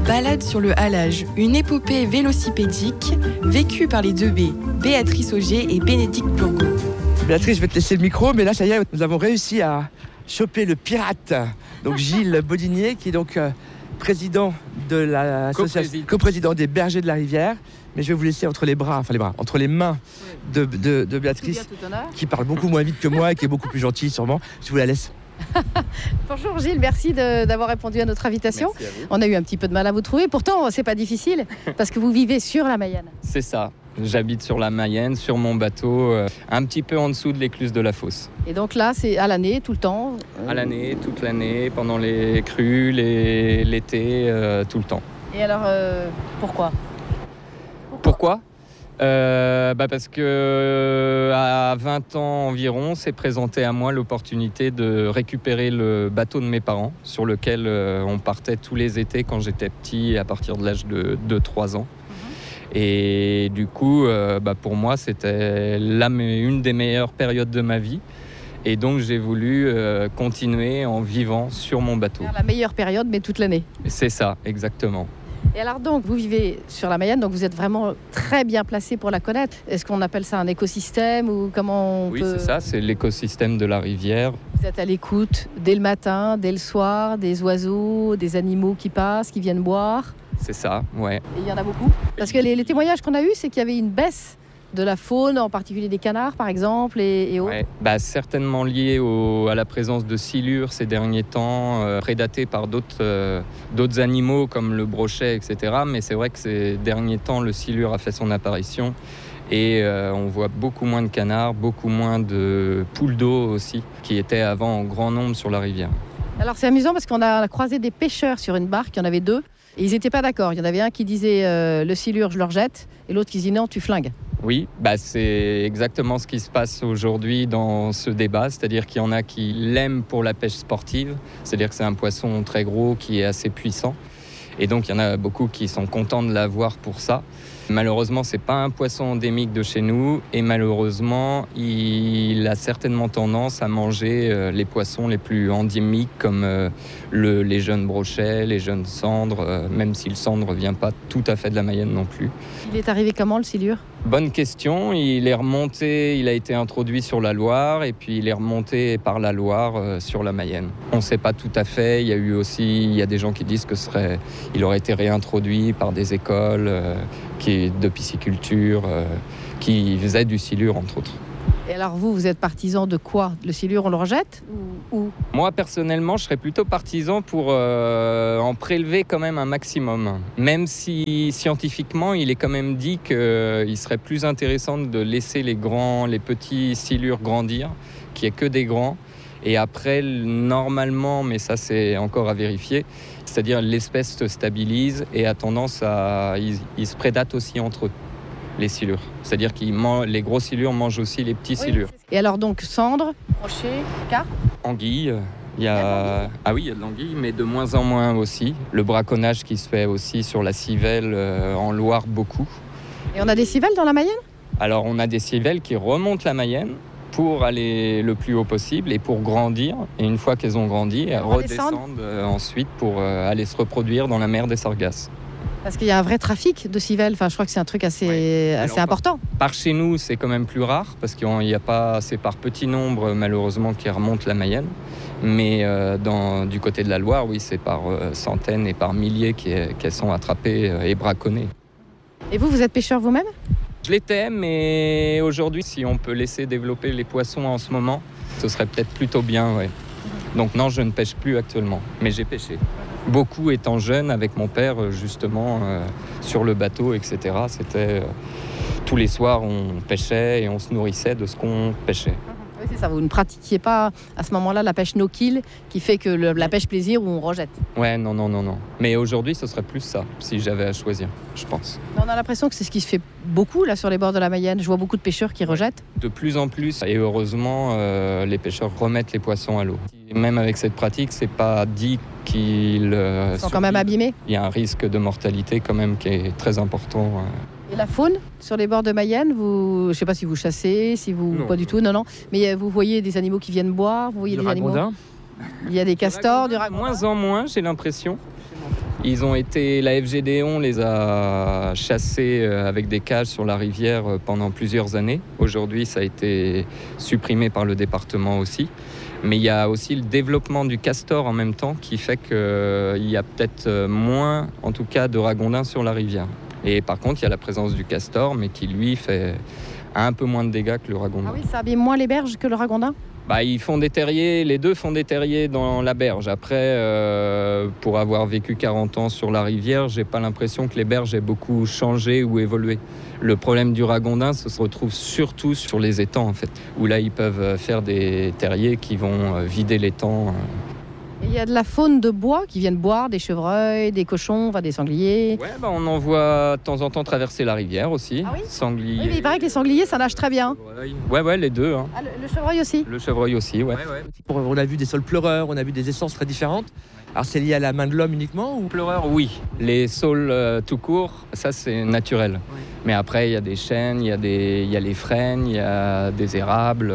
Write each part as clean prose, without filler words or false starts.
Balade sur le halage, une épopée vélocipédique vécue par les 2B, Béatrice Auger et Bénédicte Bourgault. Béatrice, je vais te laisser le micro, mais là, ça y est, nous avons réussi à choper le pirate. Donc Gilles Bodinier, qui est donc président de l'association, coprésident des Bergers de la Rivière. Mais je vais vous laisser entre les mains de Béatrice, qui parle beaucoup moins vite que moi et qui est beaucoup plus gentille sûrement. Je vous la laisse. Bonjour Gilles, merci d'avoir répondu à notre invitation. On a eu un petit peu de mal à vous trouver, pourtant c'est pas difficile parce que vous vivez sur la Mayenne. C'est ça, j'habite sur la Mayenne, sur mon bateau, un petit peu en dessous de l'écluse de la Fosse. Et donc là c'est à l'année, tout le temps À l'année, toute l'année, pendant les crues, l'été, tout le temps. Et alors pourquoi Parce que à 20 ans environ, s'est présentée à moi l'opportunité de récupérer le bateau de mes parents, sur lequel on partait tous les étés quand j'étais petit, à partir de l'âge de 2-3 ans. Et du coup, pour moi, c'était une des meilleures périodes de ma vie. Et donc, j'ai voulu continuer en vivant sur mon bateau. La meilleure période, mais toute l'année. C'est ça, exactement. Et alors donc, vous vivez sur la Mayenne, donc vous êtes vraiment très bien placé pour la connaître. Est-ce qu'on appelle ça un écosystème ou comment on Oui, peut... c'est ça, c'est l'écosystème de la rivière. Vous êtes à l'écoute dès le matin, dès le soir, des oiseaux, des animaux qui passent, qui viennent boire. C'est ça, ouais. Et il y en a beaucoup. Parce que les témoignages qu'on a eus, c'est qu'il y avait une baisse de la faune, en particulier des canards par exemple et autres. Ouais, certainement lié à la présence de silures ces derniers temps, prédatés par d'autres animaux comme le brochet, etc. Mais c'est vrai que ces derniers temps, le silure a fait son apparition et on voit beaucoup moins de canards, beaucoup moins de poules d'eau aussi, qui étaient avant en grand nombre sur la rivière. Alors c'est amusant parce qu'on a croisé des pêcheurs sur une barque, il y en avait 2, et ils n'étaient pas d'accord. Il y en avait un qui disait le silure je le rejette, et l'autre qui disait non, tu flingues. Oui, c'est exactement ce qui se passe aujourd'hui dans ce débat, c'est-à-dire qu'il y en a qui l'aiment pour la pêche sportive, c'est-à-dire que c'est un poisson très gros qui est assez puissant, et donc il y en a beaucoup qui sont contents de l'avoir pour ça. Malheureusement, c'est pas un poisson endémique de chez nous, et malheureusement, il a certainement tendance à manger les poissons les plus endémiques comme les jeunes brochets, les jeunes sandres, même si le sandre vient pas tout à fait de la Mayenne non plus. Il est arrivé comment le silure ? Bonne question, il a été introduit sur la Loire et puis il est remonté par la Loire sur la Mayenne. On ne sait pas tout à fait, il y a des gens qui disent qu'il aurait été réintroduit par des écoles de pisciculture qui faisaient du silure entre autres. Et alors vous êtes partisan de quoi ? Le silure, on le rejette ou... Moi, personnellement, je serais plutôt partisan pour en prélever quand même un maximum. Même si scientifiquement, il est quand même dit qu'il serait plus intéressant de laisser les petits silures grandir, qu'il n'y ait que des grands. Et après, normalement, mais ça c'est encore à vérifier, c'est-à-dire l'espèce se stabilise et a tendance ils se prédatent aussi entre eux. Les silures. C'est-à-dire que les gros silures mangent aussi les petits silures. Et alors donc cendres, brochet, carpe ? Anguille. Il y a de l'anguille, mais de moins en moins aussi. Le braconnage qui se fait aussi sur la Civelle en Loire beaucoup. Et on a des civelles dans la Mayenne ? Alors on a des civelles qui remontent la Mayenne pour aller le plus haut possible et pour grandir. Et une fois qu'elles ont grandi, elles redescendent ensuite pour aller se reproduire dans la mer des Sargasses. Parce qu'il y a un vrai trafic de civelles, je crois que c'est un truc assez important. Par chez nous, c'est quand même plus rare, parce qu'il n'y a pas, c'est par petit nombre malheureusement qui remontent la Mayenne. Mais du côté de la Loire, oui, c'est par centaines et par milliers qu'elles sont attrapées et braconnées. Et vous êtes pêcheur vous-même ? Je l'étais, mais aujourd'hui, si on peut laisser développer les poissons en ce moment, ce serait peut-être plutôt bien, ouais. Donc non, je ne pêche plus actuellement, mais j'ai pêché. Beaucoup étant jeune avec mon père, justement, sur le bateau, etc. C'était tous les soirs, on pêchait et on se nourrissait de ce qu'on pêchait. Oui, c'est ça, vous ne pratiquiez pas à ce moment-là la pêche no-kill qui fait que la pêche plaisir où on rejette. Ouais, non. Mais aujourd'hui, ce serait plus ça, si j'avais à choisir, je pense. On a l'impression que c'est ce qui se fait beaucoup là sur les bords de la Mayenne. Je vois beaucoup de pêcheurs qui rejettent. De plus en plus, et heureusement, les pêcheurs remettent les poissons à l'eau. Même avec cette pratique, c'est pas dit qu'ils sont quand même abîmés. Il y a un risque de mortalité quand même qui est très important. Et la faune sur les bords de Mayenne, je ne sais pas si vous chassez, si vous non. Pas du tout, non. Mais vous voyez des animaux qui viennent boire, vous voyez des animaux. Il y a des castors, du ragondin. Moins en moins, j'ai l'impression. La FGD-on les a chassés avec des cages sur la rivière pendant plusieurs années. Aujourd'hui, ça a été supprimé par le département aussi. Mais il y a aussi le développement du castor en même temps qui fait qu'il y a peut-être moins, en tout cas, de ragondins sur la rivière. Et par contre, il y a la présence du castor, mais qui, lui, fait un peu moins de dégâts que le ragondin. Ah oui, ça abîme moins les berges que le ragondin ? Ils font des terriers, les deux font des terriers dans la berge. Après, pour avoir vécu 40 ans sur la rivière, j'ai pas l'impression que les berges aient beaucoup changé ou évolué. Le problème du ragondin, ça se retrouve surtout sur les étangs, en fait, où là, ils peuvent faire des terriers qui vont vider l'étang. Il y a de la faune de bois qui viennent boire, des chevreuils, des cochons, des sangliers. Ouais, on en voit de temps en temps traverser la rivière aussi. Ah oui ? Sangliers. Oui, mais il paraît que les sangliers, ça nage très bien. Ouais, les deux. Hein. Ah, le chevreuil aussi ? Le chevreuil aussi, ouais. On a vu des saules pleureurs, on a vu des essences très différentes. Alors c'est lié à la main de l'homme uniquement ou... Pleureurs, oui. Les saules tout court, ça c'est naturel. Ouais. Mais après, il y a des chênes, il y a les frênes, il y a des érables,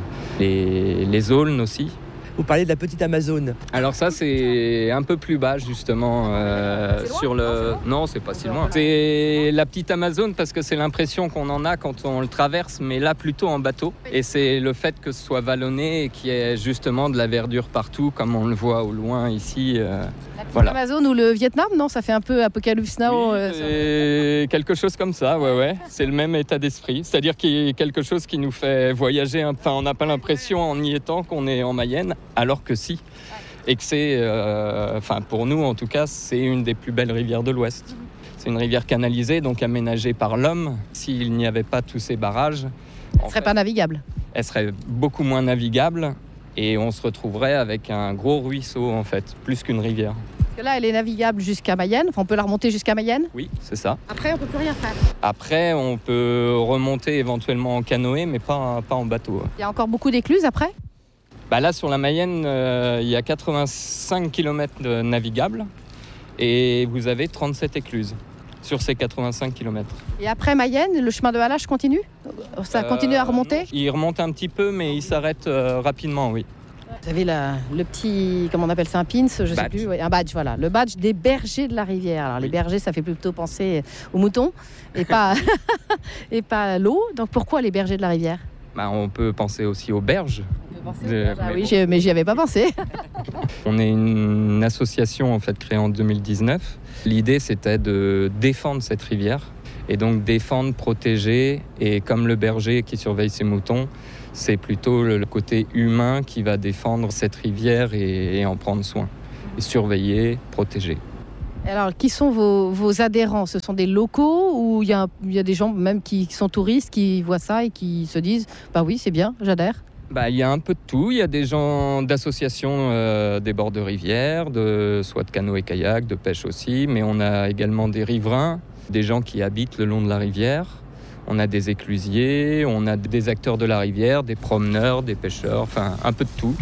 les aulnes aussi. Vous parlez de la petite Amazone. Alors ça, c'est un peu plus bas, justement. Sur le... Non, c'est pas si loin. C'est la petite Amazone parce que c'est l'impression qu'on en a quand on le traverse, mais là, plutôt en bateau. Et c'est le fait que ce soit vallonné et qu'il y ait justement de la verdure partout, comme on le voit au loin ici. La petite Amazone ou le Vietnam, non ? Ça fait un peu Apocalypse Now. Oui, quelque chose comme ça, ouais. C'est le même état d'esprit. C'est-à-dire qu'il y a quelque chose qui nous fait voyager. Enfin, on n'a pas l'impression, en y étant, qu'on est en Mayenne. Alors que si, et que c'est, pour nous en tout cas, c'est une des plus belles rivières de l'Ouest. C'est une rivière canalisée, donc aménagée par l'homme. S'il n'y avait pas tous ces barrages, elle ne serait pas navigable. Elle serait beaucoup moins navigable et on se retrouverait avec un gros ruisseau en fait, plus qu'une rivière. Parce que là, elle est navigable jusqu'à Mayenne, on peut la remonter jusqu'à Mayenne ? Oui, c'est ça. Après, on ne peut plus rien faire. Après, on peut remonter éventuellement en canoë, mais pas en bateau. Il y a encore beaucoup d'écluses après ? Là, sur la Mayenne, il y a 85 km navigables et vous avez 37 écluses sur ces 85 km. Et après Mayenne, le chemin de halage continue ? Ça continue à remonter ? Il remonte un petit peu, mais il s'arrête rapidement, oui. Vous avez le petit, comment on appelle ça, un pins, je ne sais plus, un badge, voilà. Le badge des bergers de la rivière. Alors les bergers, ça fait plutôt penser aux moutons et pas à l'eau. Donc pourquoi les bergers de la rivière ? On peut penser aussi aux berges. Mais j'y avais pas pensé. On est une association en fait créée en 2019. L'idée c'était de défendre cette rivière et donc défendre, protéger, et comme le berger qui surveille ses moutons, c'est plutôt le côté humain qui va défendre cette rivière et en prendre soin, et surveiller, protéger. Alors, qui sont vos adhérents ? Ce sont des locaux ou il y a des gens même qui sont touristes, qui voient ça et qui se disent « Bah oui, c'est bien, j'adhère ». Il y a un peu de tout. Il y a des gens d'associations des bords de rivière, soit de canoë-kayak, de pêche aussi, mais on a également des riverains, des gens qui habitent le long de la rivière. On a des éclusiers, on a des acteurs de la rivière, des promeneurs, des pêcheurs, enfin un peu de tout.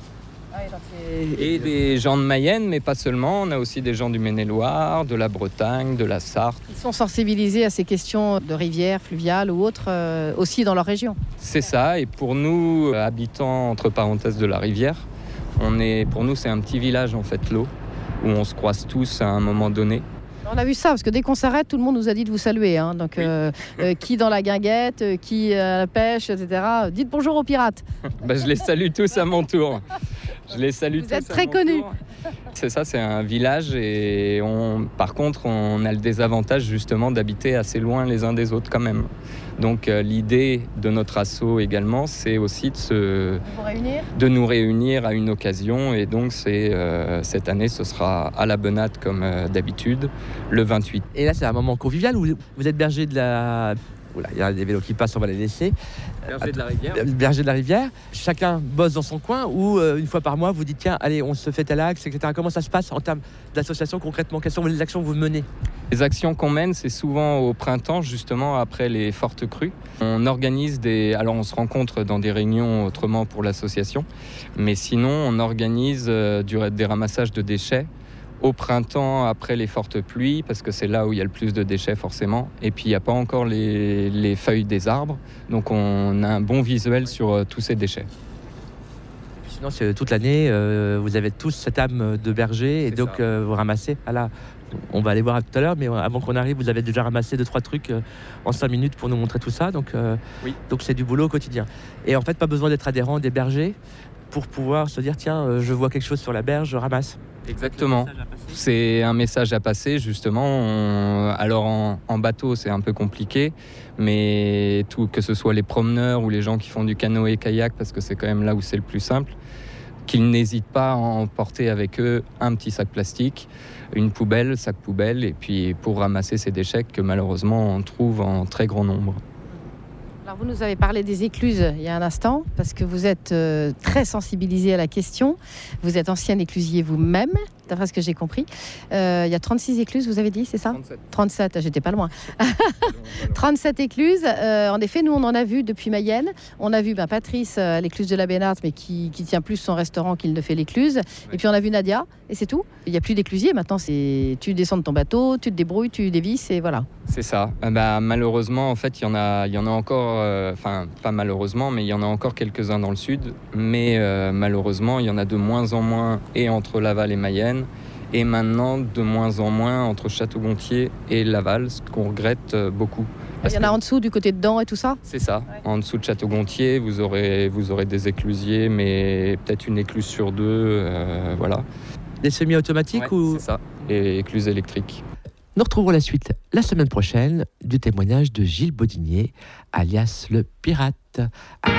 Et des gens de Mayenne, mais pas seulement. On a aussi des gens du Maine-et-Loire, de la Bretagne, de la Sarthe. Ils sont sensibilisés à ces questions de rivières, fluviales ou autres, aussi dans leur région. C'est ça. Et pour nous, habitants entre parenthèses de la rivière, pour nous c'est un petit village en fait, l'eau, où on se croise tous à un moment donné. On a vu ça, parce que dès qu'on s'arrête, tout le monde nous a dit de vous saluer. Hein. Donc, oui. Qui dans la guinguette, qui à la pêche, etc. Dites bonjour aux pirates. Je les salue tous à mon tour. Je les salue tous. Vous êtes très connus. C'est ça, c'est un village et par contre, on a le désavantage justement d'habiter assez loin les uns des autres quand même. Donc l'idée de notre asso également, c'est aussi de nous réunir à une occasion. Et donc cette année, ce sera à la Benate comme d'habitude, le 28. Et là, c'est un moment convivial où vous êtes berger de la... Oula, il y a des vélos qui passent, on va les laisser. Berger de la rivière. Berger de la rivière. Chacun bosse dans son coin ou une fois par mois, vous dites tiens, allez, on se fait tel axe, etc. Comment ça se passe en termes d'association concrètement ? Quelles sont les actions que vous menez ? Les actions qu'on mène, c'est souvent au printemps, justement après les fortes crues. On organise alors on se rencontre dans des réunions autrement pour l'association, mais sinon on organise des ramassages de déchets au printemps après les fortes pluies, parce que c'est là où il y a le plus de déchets forcément. Et puis il n'y a pas encore les feuilles des arbres, donc on a un bon visuel sur tous ces déchets. sinon, c'est toute l'année, vous avez tous cette âme de berger et donc vous ramassez. On va aller voir tout à l'heure, mais avant qu'on arrive, vous avez déjà ramassé 2-3 trucs en 5 minutes pour nous montrer tout ça. Donc c'est du boulot au quotidien. Et en fait, pas besoin d'être adhérent des bergers pour pouvoir se dire tiens, je vois quelque chose sur la berge, je ramasse. Exactement. C'est un message à passer, justement. Alors en bateau, c'est un peu compliqué, mais que ce soit les promeneurs ou les gens qui font du canoë-kayak, parce que c'est quand même là où c'est le plus simple, qu'ils n'hésitent pas à emporter avec eux un petit sac plastique, une poubelle, sac poubelle, et puis pour ramasser ces déchets que malheureusement on trouve en très grand nombre. Alors vous nous avez parlé des écluses il y a un instant, parce que vous êtes très sensibilisé à la question. Vous êtes ancien éclusier vous-même, d'après ce que j'ai compris. Il y a 36 écluses, vous avez dit, c'est ça ? 37, j'étais pas loin. 37 écluses. En effet, nous, on en a vu depuis Mayenne. On a vu Patrice, l'écluse de la Bénarte, mais qui tient plus son restaurant qu'il ne fait l'écluse. Ouais. Et puis on a vu Nadia, et c'est tout. Il n'y a plus d'éclusiers. Maintenant, tu descends de ton bateau, tu te débrouilles, tu dévisses, et voilà. C'est ça. Malheureusement, en fait, il y en a encore... pas malheureusement, mais il y en a encore quelques-uns dans le sud. Mais malheureusement, il y en a de moins en moins, et entre Laval et Mayenne. Et maintenant, de moins en moins entre Château-Gontier et Laval, ce qu'on regrette beaucoup. Il y en a en dessous, du côté de Daon et tout ça ? C'est ça. Ouais. En dessous de Château-Gontier, vous aurez des éclusiers, mais peut-être une écluse sur 2, voilà. Des semi-automatiques ou... C'est ça, et écluses électriques. Nous retrouverons la suite la semaine prochaine du témoignage de Gilles Bodinier, alias le pirate.